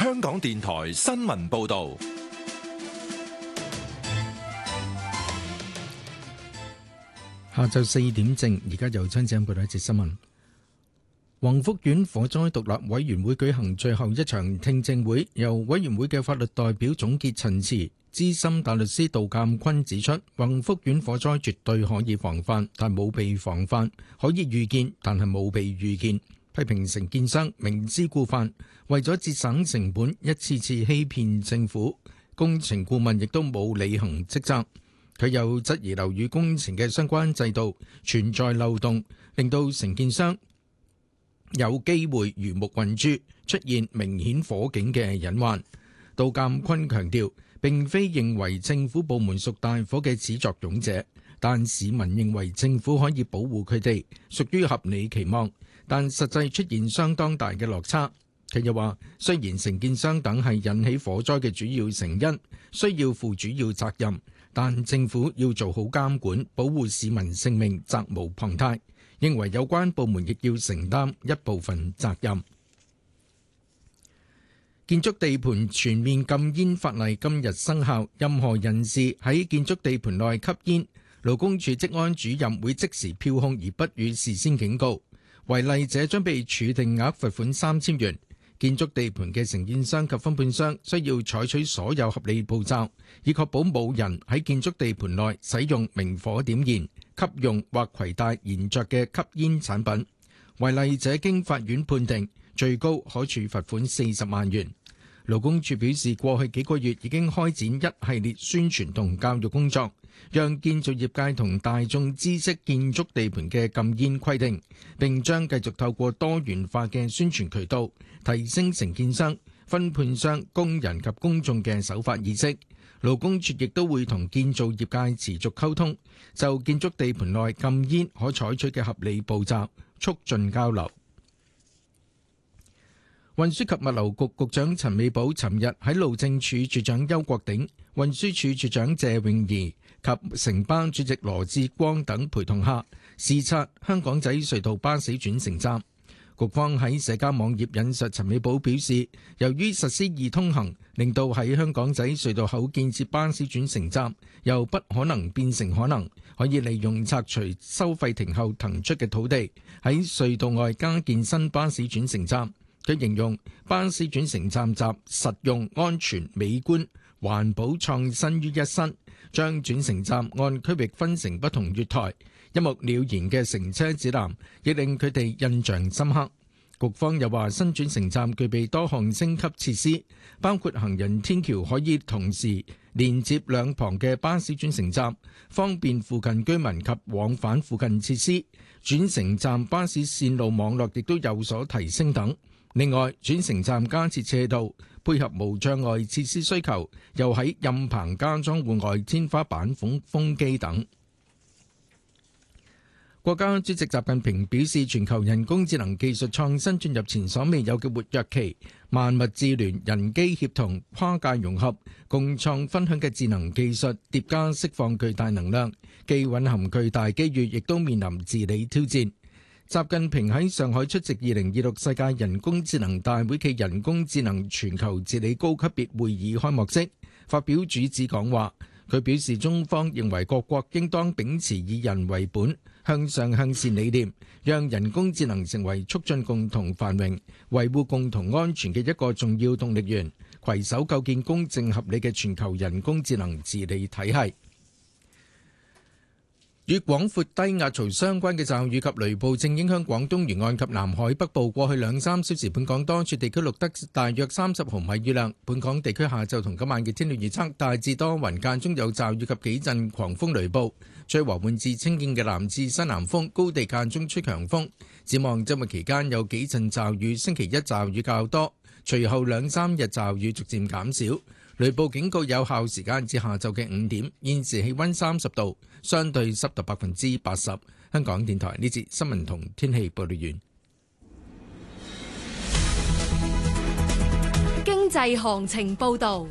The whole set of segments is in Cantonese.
香港電台新聞報道。 下晝4點正，而家由張子欣報道一節新聞。宏福苑火災獨立委員會舉行最後一場聽證會，由委員會嘅法律代表總結陳詞。資深大律師杜鑑坤指出，宏福苑火災絕對可以防範，但冇被防範；可以預見，但係冇被預見。批評承建商明知故犯，為咗節省成本，一次次欺騙政府。工程顧問亦都冇履行職責。佢又質疑樓宇工程嘅相關制度存在漏洞，令到承建商有機會魚目混珠，出現明顯火警嘅隱患。杜鑑坤強調，並非認為政府部門屬大火嘅始作俑者，但市民認為政府可以保護佢哋，屬於合理期望，但實際出現相當大嘅落差。佢又話，雖然承建商等係引起火災嘅主要成因，需要負主要責任，但政府要做好監管，保護市民性命，責無旁貸。認為有關部門亦要承擔一部分責任。建築地盤全面禁煙法例今日生效，任何人士喺建築地盤內吸煙，勞工處職安主任會即時票控而不予事先警告，違例者將被處定額罰款3000元。建築地盤嘅承建商及分判商需要採取所有合理步驟，以確保冇人喺建築地盤內使用明火點燃、吸用或攜帶燃着嘅吸煙產品。違例者經法院判定，最高可處罰款40萬元。勞工處表示，過去幾個月已經開展一系列宣傳同教育工作，讓建造業界同大眾知悉建築地盤嘅禁煙規定，並將繼續透過多元化嘅宣傳渠道，提升承建商、分判商、工人及公眾嘅守法意識。勞工處亦都會同建造業界持續溝通，就建築地盤內禁煙可採取嘅合理步驟，促進交流。運輸及物流局局長陳美寶尋日喺路政署署長邱國鼎、運輸署署長謝永儀及城巴主席羅致光等陪同下，視察香港仔隧道巴士轉乘站。局方喺社交網頁引述陳美寶表示，由於實施易通行，令到喺香港仔隧道口建設巴士轉乘站，由不可能變成可能，可以利用拆除收費亭後騰出嘅土地，喺隧道外加建新巴士轉乘站。佢形容巴士轉乘站集實用、安全、美觀、環保創新於一身，將轉乘站按區域分成不同月台，一目了然嘅乘車指南，亦令佢哋印象深刻。局方又話，新轉乘站具備多項升級設施，包括行人天橋可以同時連接兩旁嘅巴士轉乘站，方便附近居民及往返附近設施。轉乘站巴士線路網絡亦都有所提升等。另外，轉乘站加設斜道，配合無障礙設施需求，又喺蔭棚加裝戶外天花板風機等。國家主席習近平表示，全球人工智能技術創新進入前所未有嘅活躍期，萬物智聯、人機協同、跨界融合、共創分享嘅智能技術疊加釋放巨大能量，既蘊含巨大機遇，亦都面臨治理挑戰。習近平喺上海出席2026世界人工智能大會暨人工智能全球治理高級別會議開幕式發表主旨講話。佢表示，中方認為各國應當秉持以人為本、向上向善理念，讓人工智能成為促進共同繁榮、維護共同安全嘅一個重要動力源，攜手構建公正合理嘅全球人工智能治理體系。與廣闊低壓槽相關嘅驟雨及雷暴正影響廣東沿岸及南海北部。過去2-3小時，本港多處地區錄得大約30毫米雨量。本港地區下晝同今晚嘅天氣預測大致多雲，間中有驟雨及幾陣狂風雷暴，吹和緩至清勁嘅南至西南風，高地間中吹強風。展望週末期間有幾陣驟雨，星期一驟雨較多，隨後2-3日驟雨逐漸減少。雷暴警告有效時間至下晝嘅5點。現時氣溫30度，相對濕度80%。香港電台呢節新聞同天氣報道完。 經濟行情報道。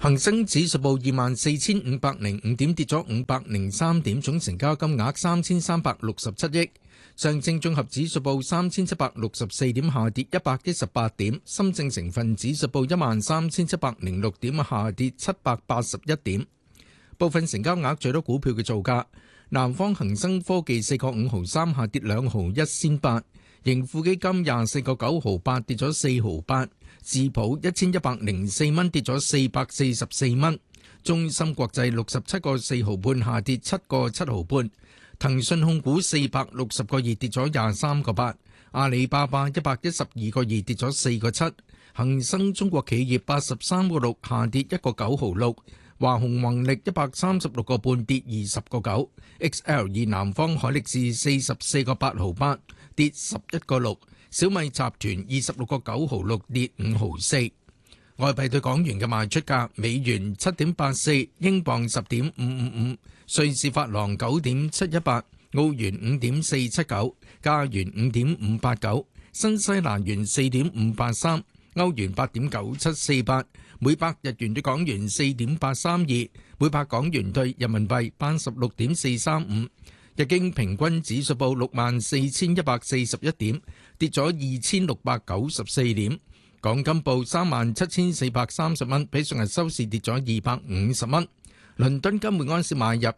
恒生指數報24,505點，跌咗503點，總成交金額3367億。上證綜合指數報3764點，下跌118點。深證成分指數報13,706點，下跌781點。部分成交額最多股票嘅造價：南方恒生科技4個5毫3，下跌2毫1仙8；盈富基金24個9毫8，跌咗4毫8；智普1104蚊，跌咗444蚊；中芯國際67個4毫半，下跌7個7毫半；騰訊控股460個2，跌咗23個8；阿里巴巴112個2，跌咗4個7；恒生中國企業83個6，下跌1個9毫6；華虹宏力136個半，跌20個9； XL 南方海力士44個8毫8，跌11個6；小米集團26個9毫6，跌5毫4。外幣對港元嘅賣出價：美元7.84，英鎊10.555，瑞士法郎9.718，澳元5.479，加元5.589，新西蘭元4.583，歐元8.9748，每百日元對港元4.832，每百港元對人民幣86.435。日經平均指數報64,141點，跌咗2,694點。港金報37,430蚊，比上日收市跌咗250蚊。倫敦金每安士買入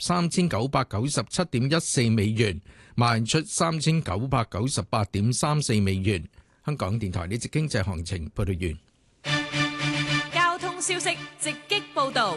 3,997.14美元，賣出3,998.34美元。香港電台呢節經濟行情報道完。 交通消息直擊報道。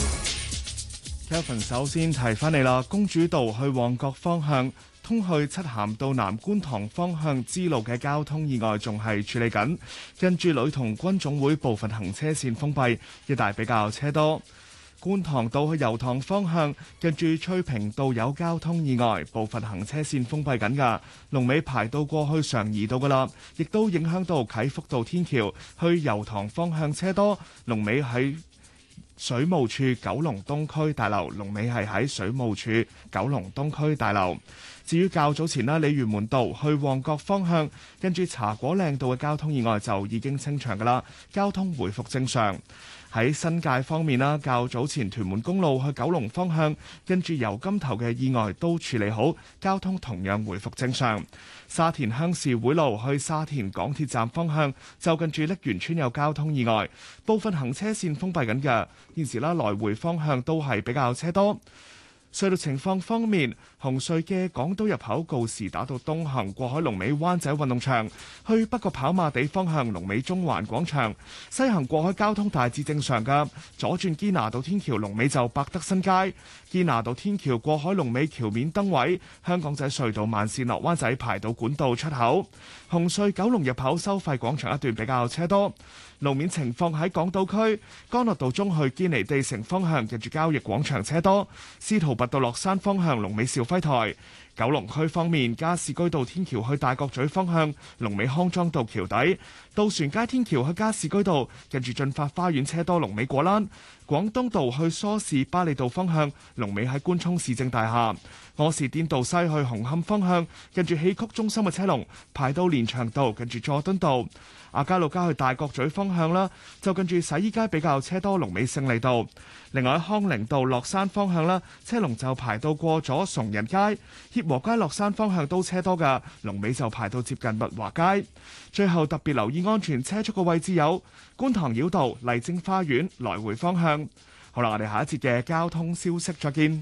Kevin 首先提翻你啦，公主道去旺角方向，通去漆咸道南觀塘方向支路嘅交通意外仲係處理緊，跟住女童軍總會部分行車線封閉，一帶比較車多。觀塘道去油塘方向，跟住翠屏道有交通意外，部分行車線封閉緊㗎，龍尾排到過去常怡道㗎啦，亦都影響到啟福道天橋去油塘方向車多，龍尾喺水務署九龍東區大樓，龍尾係喺水務署九龍東區大樓。至於較早前啦，鯉魚門道去旺角方向，跟住茶果嶺道嘅交通意外就已經清場㗎啦，交通回復正常。喺新界方面啦，較早前屯門公路去九龍方向，跟住油柑頭嘅意外都處理好，交通同樣回復正常。沙田鄉事會路去沙田港鐵站方向，就近住瀝源村有交通意外，部分行車線封閉緊嘅，現時啦來回方向都係比較車多。隧道情況方面，紅隧嘅港島入口告士打道東行過海龍尾灣仔運動場，去北角跑馬地方向龍尾中環廣場，西行過海交通大致正常㗎。左轉堅拿道天橋龍尾就百德新街，堅拿道天橋過海龍尾橋面燈位，香港仔隧道慢線落灣仔排到管道出口。紅隧九龍入口收費廣場一段比較車多。路面情況喺港島區，干諾道中去堅尼地城方向，近住交易廣場車多；司徒拔道落山方向，龍尾兆輝台。九龍區方面，加士居道天橋去大角咀方向，龍尾康莊道橋底；渡船街天橋去加士居道，近住進發花園車多，龍尾果欄。廣東道去梳士巴利道方向，龍尾喺官涌市政大廈。柯士甸道西去紅磡方向，近住戲曲中心嘅車龍排到連翔道，近住佐敦道。亞皆老街去大角咀方向啦，就近住洗衣街比較車多，龍尾勝利道。另外喺康寧道落山方向啦，車龍就排到過咗崇仁街。協和街落山方向都車多㗎，龍尾就排到接近物華街。最後特別留意安全車速嘅位置有觀塘繞道麗晶花園來回方向。好啦，我哋下一節嘅交通消息再見。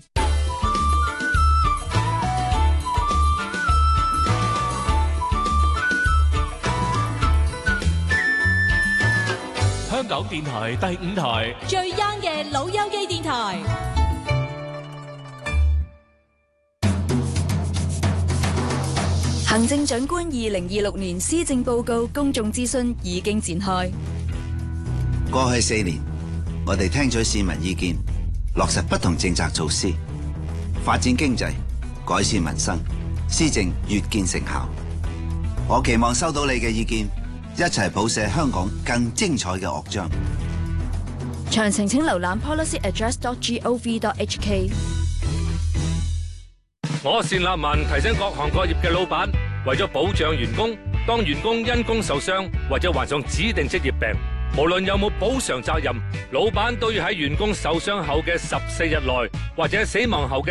香港電台第5台最 young 嘅老友記電台。行政長官2026年施政報告公眾諮詢已經展開。 過去4年，我哋聽取市民意見，落實不同政策措施，發展經濟，改善民生，施政越見成效。我期望收到你嘅意見，一齊譜寫香港更精彩嘅樂章。 詳情請瀏覽 policyaddress.gov.hk。 我單立文提醒各行各業嘅老闆，為咗保障員工，當員工因工受傷或者患上指定職業病， 無論有冇補償責任，老闆都要喺員工受傷後嘅14日內或者死亡後嘅